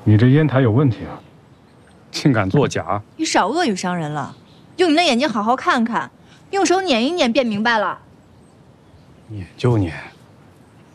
你这烟台有问题啊！竟敢作假！ 你少恶语伤人了，用你的眼睛好好看看，用手捻一捻便明白了。 撵就撵。